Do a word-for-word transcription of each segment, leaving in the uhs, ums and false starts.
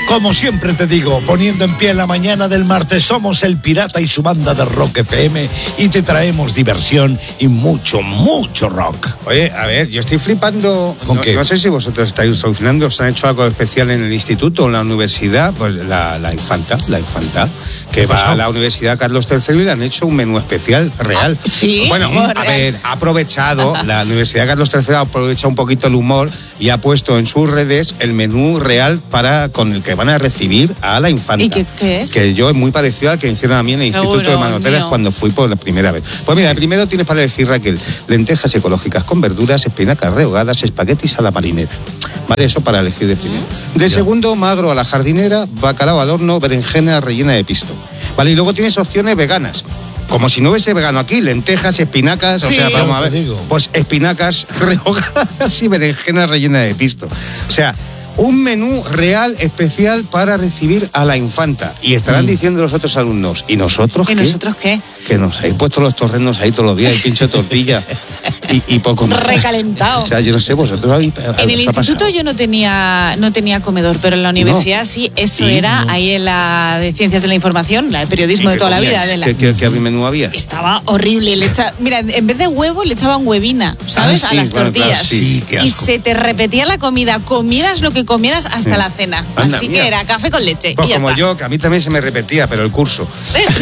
Como siempre te digo, poniendo en pie la mañana del martes, somos el Pirata y su banda de Rock F M y te traemos diversión y mucho, mucho rock. Oye, a ver, yo estoy flipando. ¿Con no, qué? No sé si vosotros estáis solucionando, os han hecho algo especial en el instituto o en la universidad, pues la, la infanta, la infanta, que va a la Universidad Carlos tercero y le han hecho un menú especial real. Ah, sí. Bueno, a real. ver, ha aprovechado, la Universidad Carlos tercero ha aprovechado un poquito el humor y ha puesto en sus redes el menú real para con el que van a recibir a la infanta. ¿Y qué, qué es? Que yo es muy parecido al que hicieron a mí en el Seguro, Instituto de Manoteras mío. cuando fui por la primera vez. Pues mira, sí. Primero tienes para elegir, Raquel, lentejas ecológicas con verduras, espinacas rehogadas, espaguetis a la marinera. Vale, eso para elegir de primero. De ya. Segundo, magro a la jardinera, bacalao al horno, berenjena rellena de pisto. Vale, y luego tienes opciones veganas. Como si no hubiese vegano aquí, lentejas, espinacas, sí. O sea, vamos a ver, pues espinacas rehogadas y berenjena rellena de pisto. O sea, un menú real especial para recibir a la infanta. Y estarán mm. diciendo los otros alumnos, ¿y nosotros ¿Y qué? nosotros qué? Que nos habéis puesto los torrenos ahí todos los días, y pincho de tortilla y, y poco más. Recalentado. O sea, yo no sé, vosotros habéis... En el instituto pasado? yo no tenía no tenía comedor, pero en la universidad no. sí, eso sí, era no. ahí en la de Ciencias de la Información, la de periodismo de toda la vida. De la... ¿Qué, qué, ¿Qué menú había? Estaba horrible. Le echa... Mira, en vez de huevo le echaban huevina, ¿sabes? Ah, sí, a las bueno, tortillas. Claro, sí, qué asco. Y se te repetía la comida, comieras lo que comieras hasta sí. la cena. Anda, Así mira. que era café con leche. Pues y como está. yo, que a mí también se me repetía, pero el curso. Sí.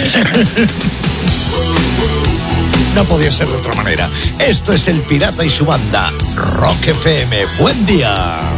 No podía ser de otra manera. Esto es el Pirata y su banda, Rock F M. Buen día.